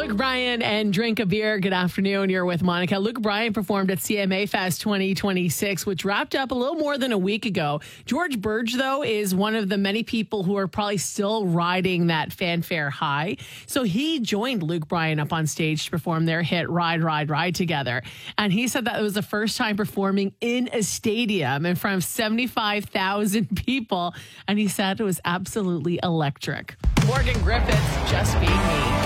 Luke Bryan and Drink a Beer. Good afternoon. You're with Monica. Luke Bryan performed at CMA Fest 2026, which wrapped up a little more than a week ago. George Burge, though, is one of the many people who are probably still riding that fanfare high. So he joined Luke Bryan up on stage to perform their hit Ride, Ride, Ride together. And he said that it was the first time performing in a stadium in front of 75,000 people. And he said it was absolutely electric. Morgan Griffiths, Just Being Me.